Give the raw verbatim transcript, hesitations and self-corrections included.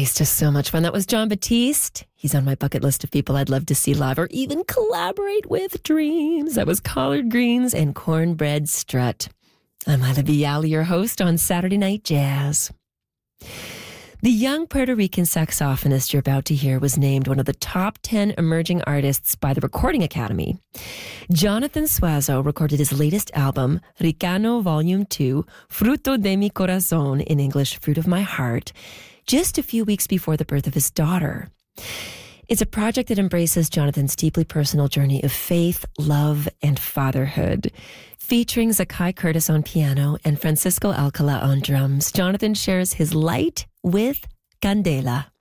He's just so much fun. That was Jon Batiste. He's on my bucket list of people I'd love to see live or even collaborate with. Dreams. That was Collard Greens and Cornbread Strut. I'm Ila Viale, your host on Saturday Night Jazz. The young Puerto Rican saxophonist you're about to hear was named one of the top ten emerging artists by the Recording Academy. Jonathan Suazo recorded his latest album, Ricano Volume two, Fruto de mi Corazón, in English, Fruit of My Heart, just a few weeks before the birth of his daughter. It's a project that embraces Jonathan's deeply personal journey of faith, love, and fatherhood. Featuring Zakai Curtis on piano and Francisco Alcala on drums, Jonathan shares his light with Candela.